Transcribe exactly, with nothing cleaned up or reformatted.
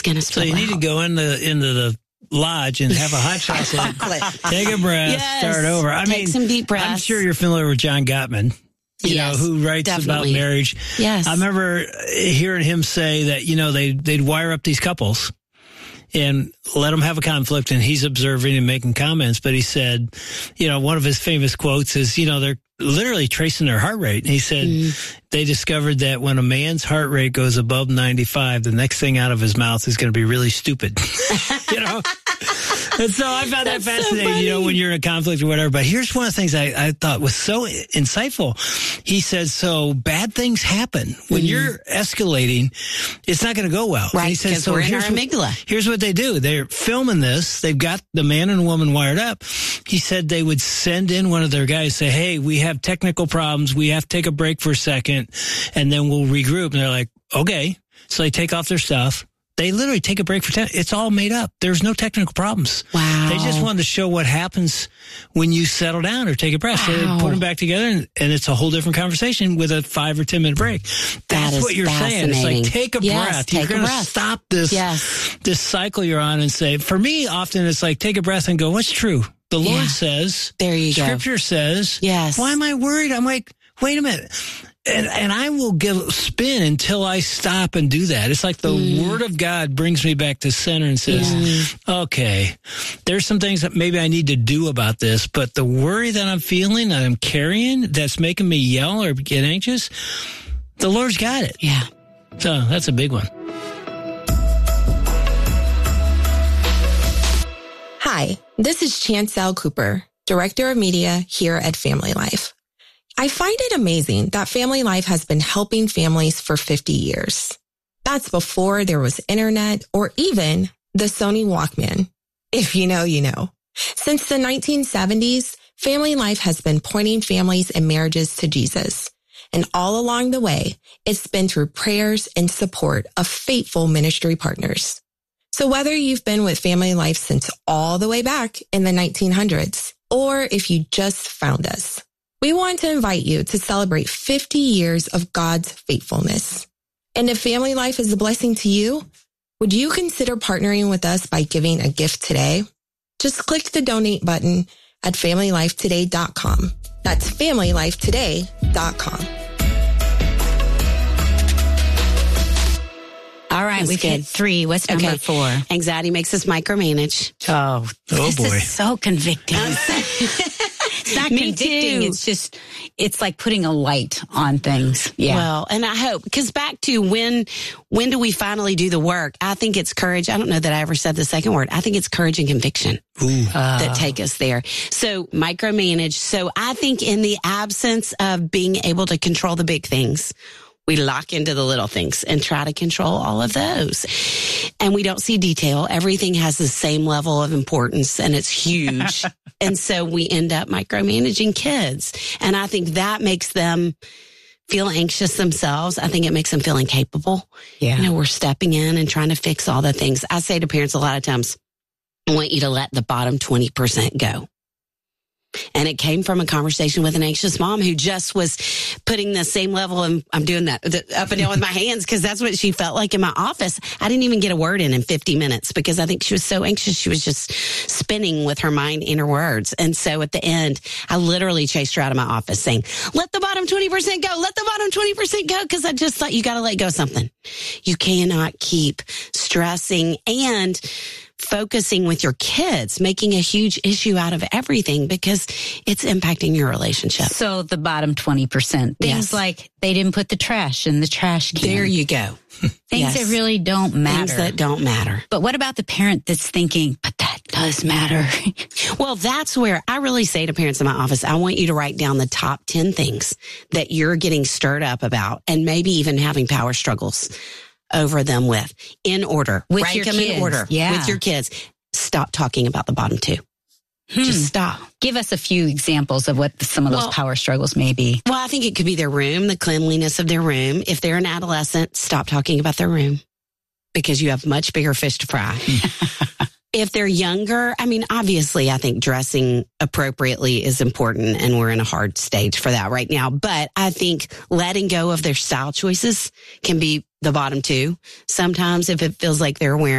going to So spill you need out. to go into into the lodge and have a hot chocolate. Take a breath, Yes. start over. I Take mean, some deep breaths. I'm sure you're familiar with John Gottman, you Yes, know, who writes definitely. about marriage. Yes. I remember hearing him say that, you know, they, they'd wire up these couples and let them have a conflict, and he's observing and making comments. But he said, you know, one of his famous quotes is, you know, they're literally tracing their heart rate. And he said mm. they discovered that when a man's heart rate goes above ninety-five, the next thing out of his mouth is going to be really stupid. You know? And so I found that That's fascinating, so you know, when you're in a conflict or whatever. But here's one of the things I, I thought was so insightful. He said, so bad things happen. When mm. you're escalating, it's not going to go well. Right, he said, because so we're in here's our amygdala. What, here's what they do. They're filming this. They've got the man and woman wired up. He said they would send in one of their guys, say, hey, we have technical problems. We have to take a break for a second, and then we'll regroup. And they're like, okay. So they take off their stuff. They literally take a break for ten. It's all made up. There's no technical problems. Wow. They just wanted to show what happens when you settle down or take a breath. Wow. So they put them back together, and, and it's a whole different conversation with a five or ten minute break. That's that what you're saying. It's like, take a yes, breath. Take you're going to stop this, yes. this cycle you're on and say, for me, often it's like, take a breath and go, what's true? The Lord yeah. says. There you Scripture go. Scripture says. Yes. Why am I worried? I'm like, wait a minute. And and I will give spin until I stop and do that. It's like the mm. Word of God brings me back to center and says, yeah. okay, there's some things that maybe I need to do about this, but the worry that I'm feeling, that I'm carrying, that's making me yell or get anxious, the Lord's got it. Yeah. So that's a big one. Hi, this is Chancel Cooper, Director of Media here at Family Life. I find it amazing that Family Life has been helping families for fifty years. That's before there was internet or even the Sony Walkman. If you know, you know. Since the nineteen seventies, Family Life has been pointing families and marriages to Jesus. And all along the way, it's been through prayers and support of faithful ministry partners. So whether you've been with Family Life since all the way back in the nineteen hundreds, or if you just found us, we want to invite you to celebrate fifty years of God's faithfulness. And if Family Life is a blessing to you, would you consider partnering with us by giving a gift today? Just click the donate button at family life today dot com. That's family life today dot com. All right, That's we've good. hit three. What's number Okay. four? Anxiety makes us micromanage. Oh, Oh, this boy. is so convicting. It's not Me convicting. too. It's just, it's like putting a light on things. Yeah. Well, and I hope, because back to when, when do we finally do the work? I think it's courage. I don't know that I ever said the second word. I think it's courage and conviction Ooh. that take us there. So micromanage. So I think in the absence of being able to control the big things, we lock into the little things and try to control all of those. And we don't see detail. Everything has the same level of importance and it's huge. And so we end up micromanaging kids. And I think that makes them feel anxious themselves. I think it makes them feel incapable. Yeah. You know, we're stepping in and trying to fix all the things. I say to parents a lot of times, I want you to let the bottom twenty percent go. And it came from a conversation with an anxious mom who just was putting the same level, and I'm doing that the, up and down with my hands because that's what she felt like in my office. I didn't even get a word in in fifty minutes because I think she was so anxious. She was just spinning with her mind in her words. And so at the end, I literally chased her out of my office saying, let the bottom twenty percent go. Let the bottom twenty percent go. Because I just thought you got to let go of something. You cannot keep stressing and focusing with your kids, making a huge issue out of everything because it's impacting your relationship. So the bottom twenty percent, things Yes. like they didn't put the trash in the trash can. There you go. Things Yes. that really don't matter. Things that don't matter. But what about the parent that's thinking, but that does matter? Well, that's where I really say to parents in my office, I want you to write down the top ten things that you're getting stirred up about and maybe even having power struggles over them with, in order. With Rank your them kids. in order. Yeah. With your kids. Stop talking about the bottom two. Hmm. Just stop. Give us a few examples of what some of those Well- power struggles may be. Well, I think it could be their room, the cleanliness of their room. If they're an adolescent, stop talking about their room because you have much bigger fish to fry. If they're younger, I mean, obviously, I think dressing appropriately is important, and we're in a hard stage for that right now. But I think letting go of their style choices can be the bottom two. Sometimes if it feels like they're wearing